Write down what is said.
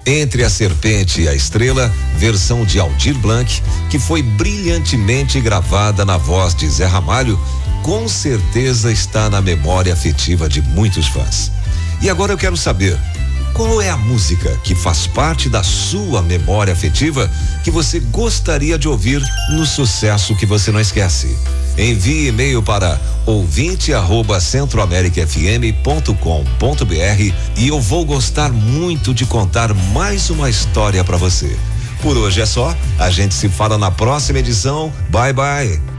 Entre a Serpente e a Estrela, versão de Aldir Blanc, que foi brilhantemente gravada na voz de Zé Ramalho, com certeza está na memória afetiva de muitos fãs. E agora eu quero saber, qual é a música que faz parte da sua memória afetiva que você gostaria de ouvir no Sucesso que você não esquece? Envie e-mail para ouvinte@centroamericafm.com.br e eu vou gostar muito de contar mais uma história para você. Por hoje é só, a gente se fala na próxima edição. Bye bye.